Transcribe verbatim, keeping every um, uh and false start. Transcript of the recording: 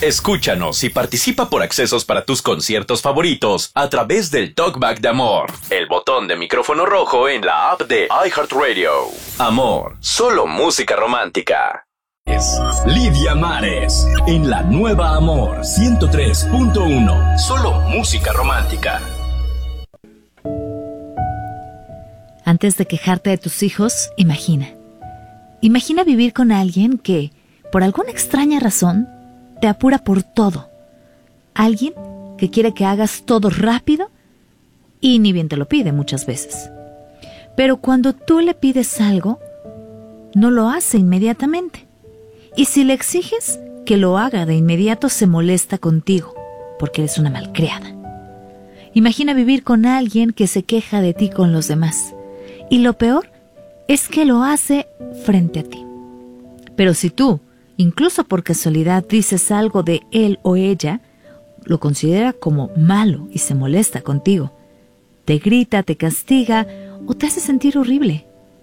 Escúchanos y participa por accesos para tus conciertos favoritos a través del Talkback de Amor, el botón de micrófono rojo en la app de iHeartRadio. Amor, solo música romántica. Es Lidia Mares en la nueva Amor ciento tres punto uno. Solo música romántica. Antes de quejarte de tus hijos, imagina. Imagina vivir con alguien que, por alguna extraña razón, te apura por todo. Alguien que quiere que hagas todo rápido y ni bien te lo pide muchas veces. Pero cuando tú le pides algo, no lo hace inmediatamente. Y si le exiges que lo haga de inmediato, se molesta contigo, porque eres una malcriada. Imagina vivir con alguien que se queja de ti con los demás. Y lo peor es que lo hace frente a ti. Pero si tú, incluso por casualidad, dices algo de él o ella, lo considera como malo y se molesta contigo. Te grita, te castiga o te hace sentir horrible.